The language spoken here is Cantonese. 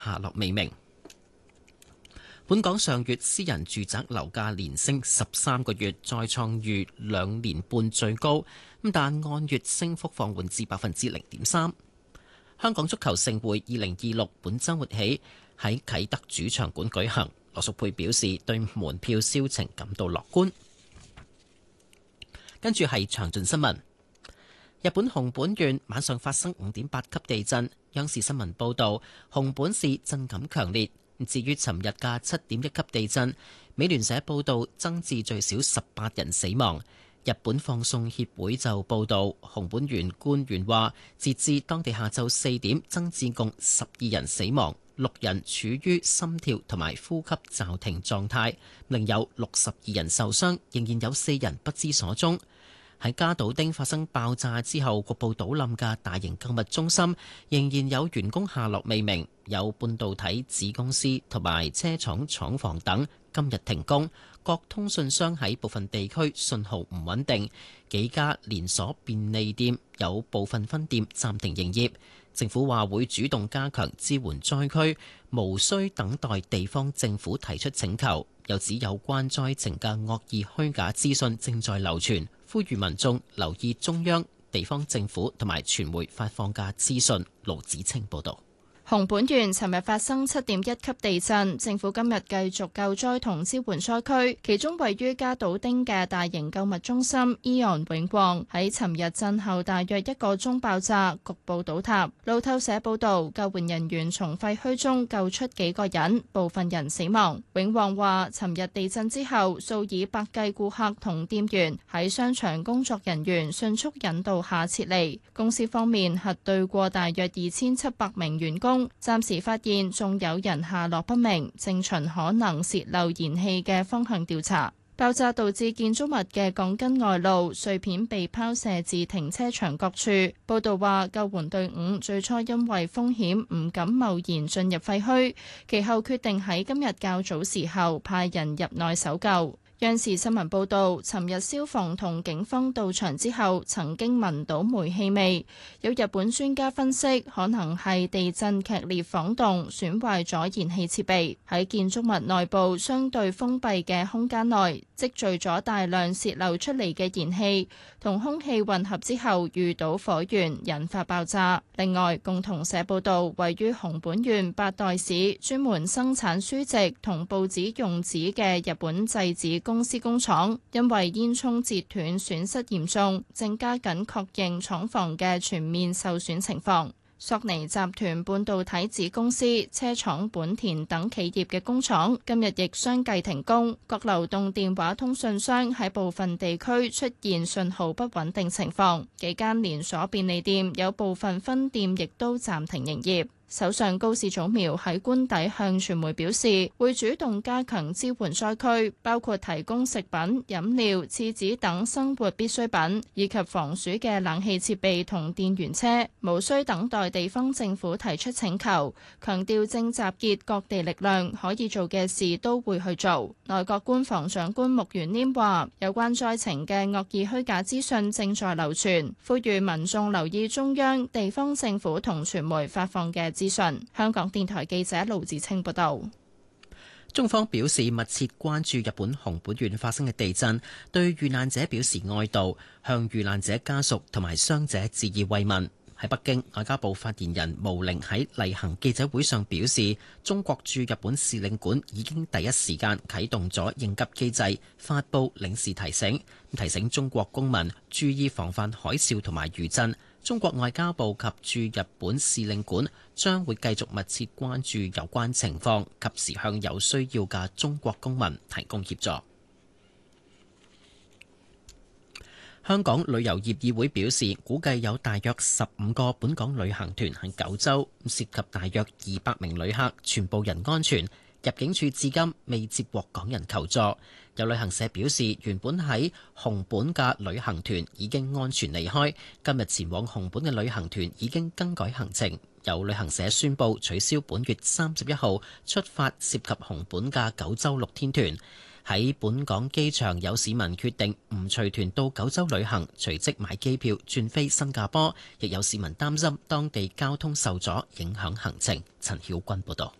下落未明。本港上月私人住宅樓價連升13個月，再創逾2年半最高，但按月升幅放緩至0.3%。香港足球盛會2026本週末起喺啟德主場館舉行，羅淑佩表示對門票銷情感到樂觀。跟住係詳盡新聞。日本熊本縣晚上發生5.8級地震，央視新聞報導，熊本市震感強烈。至於尋日嘅7.1級地震，美聯社報導增至最少18人死亡。日本放送協會就報導，熊本縣官員話，截至當地下晝4點，增至共12人死亡，6人處於心跳同埋呼吸驟停狀態，另有62人受傷，仍然有4人不知所蹤。喺加島町發生爆炸之後，局部倒冧嘅大型購物中心仍然有員工下落未明，有半導體子公司同埋車廠廠房等今日停工。各通訊商喺部分地區信號唔穩定，幾家連鎖便利店有部分分店暫停營業。政府話會主動加強支援災區，無需等待地方政府提出請求。又指有關災情嘅惡意虛假資訊正在流傳，呼籲民眾留意中央、地方政府同埋傳媒發放嘅資訊。盧子清報導。 熊本縣尋日發生7.1級地震，政府今日繼續救災同支援災區，其中位於加島町嘅大型購物中心AEON永旺喺尋日震後大約1個鐘爆炸，局部倒塌。路透社報導，救援人員從廢墟中救出幾個人，部分人死亡。永旺話，尋日地震之後，數以百計顧客同店員喺商場工作人員迅速引導下撤離。公司方面核對過大約2700名員工。暫時發現仲有人下落不明，正循可能洩漏燃氣嘅方向調查。爆炸導致建築物嘅鋼筋外露，碎片被拋射至停車場各處。報道話，救援隊伍最初因為風險唔敢貿然進入廢墟，其後決定喺今日較早時候派人入內搜救。央視新聞報導，尋日消防同警方到場之後，曾經聞到煤氣味。有日本專家分析，可能係地震劇烈晃動，損壞咗燃氣設備。喺建築物內部相對封閉嘅空間內，積聚咗大量洩漏出嚟嘅燃氣，同空氣混合之後遇到火源，引發爆炸。另外，共同社報導，位於熊本縣八代市，專門生產書籍同報紙用紙嘅日本製紙公司工廠因為煙囪截斷損失嚴重，正加緊確認廠房嘅全面受損情況。索尼集團半導體子公司、車廠本田等企業嘅工廠今日亦相繼停工，各流動電話通訊商喺部分地區出現信號不穩定情況，幾間連鎖便利店有部分分店亦都暫停營業。首相高市早苗喺官邸向傳媒表示，會主動加強支援災區，包括提供食品、飲料、廁紙等生活必需品，以及防暑嘅冷氣設備同電源車，無需等待地方政府提出請求。強調正集結各地力量，可以做嘅事都會去做。內閣官房長官穆元稔話，有關災情嘅惡意虛假資訊正在流傳，呼籲民眾留意中央、地方政府同傳媒發放嘅資訊。香港電台記者盧子清報道。 中方表示密切關注日本熊本縣發生嘅地震，對遇難者表示哀悼，向遇難者家屬同埋傷者致以慰問。喺北京，外交部發言人毛寧喺例行記者會上表示，中國駐日本使領館已經第一時間啟動咗應急機制，發布領事提醒中國公民注意防範海嘯同埋餘震。中國外交部及駐日本使領館將會繼續密切關注有關情況，及時向有需要嘅中國公民提供協助。香港旅遊業議會表示，估計有大約15個本港旅行團喺九州，涉及大約200名旅客，全部人安全。入境處至今未接獲港人求助。有旅行社表示，原本喺熊本嘅旅行團已經安全離開，今日前往熊本嘅旅行團已經更改行程。有旅行社宣布取消本月31號出發涉及熊本嘅9州6天團。 喺本港機場有市民決定唔隨團到九州旅行，隨即買機票轉飛新加坡，亦有市民擔心當地交通受阻，影響行程。陳曉君報導。